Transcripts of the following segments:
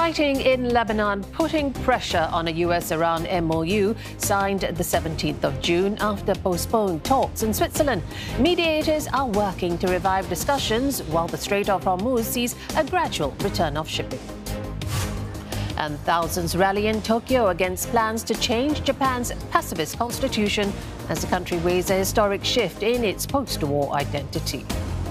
Fighting in Lebanon putting pressure on a US-Iran MOU signed the 17th of June after postponed talks in Switzerland. Mediators are working to revive discussions while the Strait of Hormuz sees a gradual return of shipping. And thousands rally in Tokyo against plans to change Japan's pacifist constitution as the country weighs a historic shift in its post-war identity.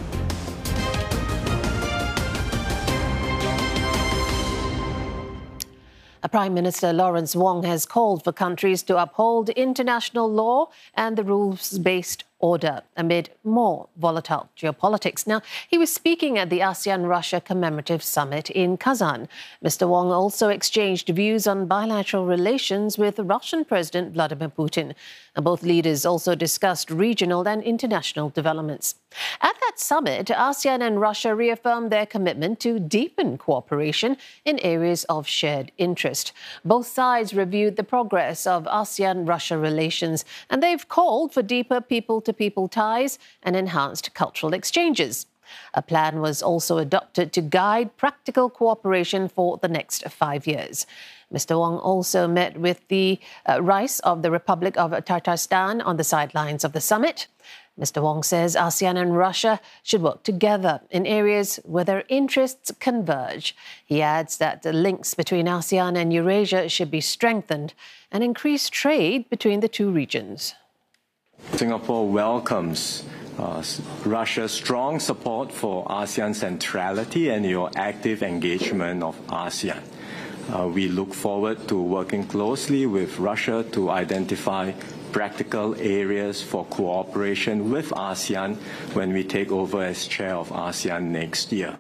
Prime Minister Lawrence Wong has called for countries to uphold international law and the rules-based order amid more volatile geopolitics. Now, he was speaking at the ASEAN-Russia Commemorative Summit in Kazan. Mr. Wong also exchanged views on bilateral relations with Russian President Vladimir Putin. And both leaders also discussed regional and international developments. At that summit, ASEAN and Russia reaffirmed their commitment to deepen cooperation in areas of shared interest. Both sides reviewed the progress of ASEAN-Russia relations, and they've called for deeper people-to-people ties and enhanced cultural exchanges. A plan was also adopted to guide practical cooperation for the next 5 years. Mr. Wong also met with the Rais of the Republic of Tatarstan on the sidelines of the summit. Mr. Wong says ASEAN and Russia should work together in areas where their interests converge. He adds that the links between ASEAN and Eurasia should be strengthened and increase trade between the two regions. Singapore welcomes Russia's strong support for ASEAN centrality and your active engagement of ASEAN. We look forward to working closely with Russia to identify practical areas for cooperation with ASEAN when we take over as chair of ASEAN next year.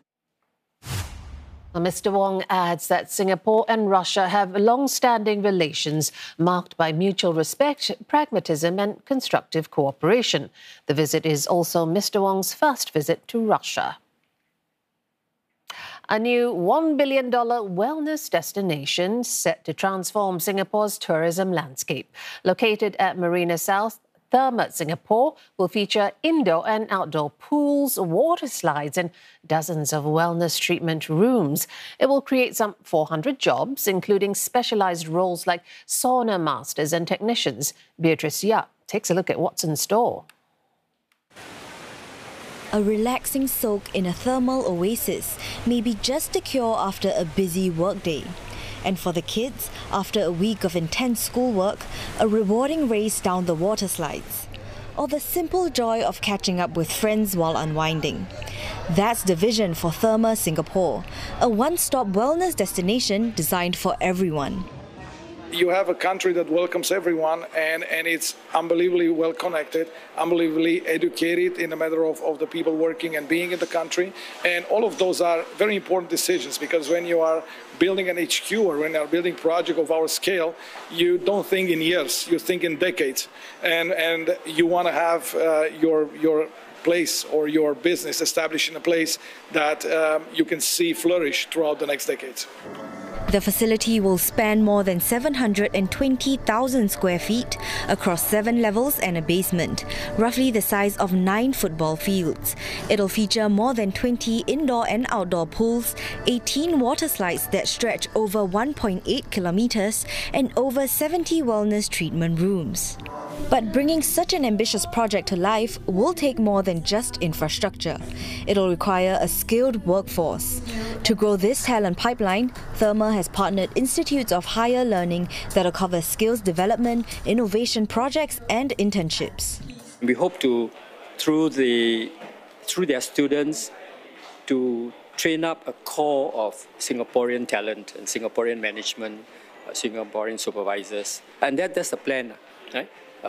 Mr. Wong adds that Singapore and Russia have long-standing relations marked by mutual respect, pragmatism and constructive cooperation. The visit is also Mr. Wong's first visit to Russia. A new $1 billion wellness destination set to transform Singapore's tourism landscape. Located at Marina South, Therme Singapore will feature indoor and outdoor pools, water slides and dozens of wellness treatment rooms. It will create some 400 jobs, including specialized roles like sauna masters and technicians. Beatrice Yap takes a look at what's in store. A relaxing soak in a thermal oasis may be just a cure after a busy workday. And for the kids, after a week of intense schoolwork, a rewarding race down the water slides. Or the simple joy of catching up with friends while unwinding. That's the vision for Therme Singapore, a one-stop wellness destination designed for everyone. You have a country that welcomes everyone and it's unbelievably well connected, unbelievably educated in the matter of the people working and being in the country. And all of those are very important decisions because when you are building an HQ or when you are building a project of our scale, you don't think in years, you think in decades. And you want to have your place or your business established in a place that you can see flourish throughout the next decades. The facility will span more than 720,000 square feet across 7 levels and a basement, roughly the size of 9 football fields. It'll feature more than 20 indoor and outdoor pools, 18 water slides that stretch over 1.8 kilometers, and over 70 wellness treatment rooms. But bringing such an ambitious project to life will take more than just infrastructure. It'll require a skilled workforce. To grow this talent pipeline, Therme has partnered institutes of higher learning that'll cover skills development, innovation projects and internships. We hope to, through their students, to train up a core of Singaporean talent and Singaporean management, Singaporean supervisors. And that's the plan, right?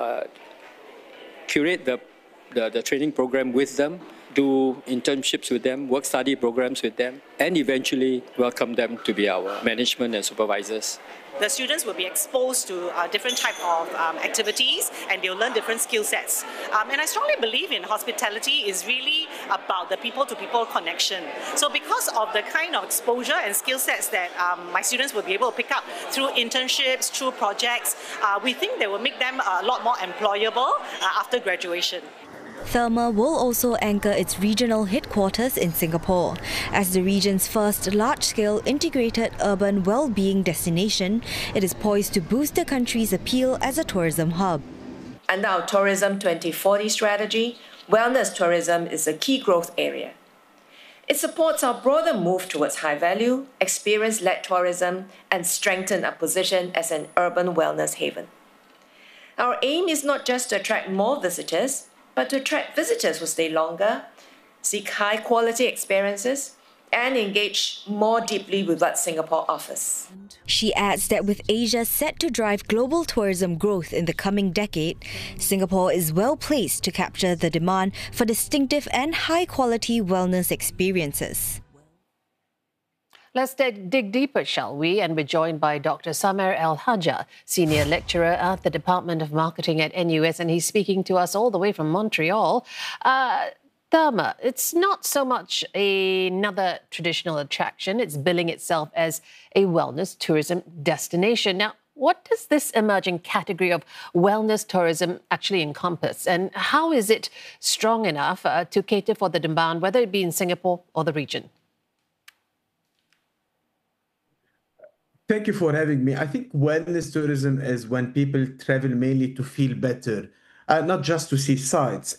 Curate the training program with them, do internships with them, work-study programs with them, and eventually welcome them to be our management and supervisors. The students will be exposed to different type of activities and they'll learn different skill sets. And I strongly believe in hospitality is really about the people-to-people connection. So because of the kind of exposure and skill sets that my students will be able to pick up through internships, through projects, we think they will make them a lot more employable after graduation. Therma will also anchor its regional headquarters in Singapore. As the region's first large-scale integrated urban well-being destination, it is poised to boost the country's appeal as a tourism hub. Under our Tourism 2040 strategy, wellness tourism is a key growth area. It supports our broader move towards high-value, experience-led tourism and strengthen our position as an urban wellness haven. Our aim is not just to attract more visitors, but to attract visitors who stay longer, seek high-quality experiences, and engage more deeply with what Singapore offers. She adds that with Asia set to drive global tourism growth in the coming decade, Singapore is well placed to capture the demand for distinctive and high-quality wellness experiences. Let's dig deeper, shall we? And we're joined by Dr. Samer El-Hajja, Senior Lecturer at the Department of Marketing at NUS, and he's speaking to us all the way from Montreal. Therma, it's not so much another traditional attraction. It's billing itself as a wellness tourism destination. Now, what does this emerging category of wellness tourism actually encompass? And how is it strong enough to cater for the demand, whether it be in Singapore or the region? Thank you for having me. I think wellness tourism is when people travel mainly to feel better, not just to see sights.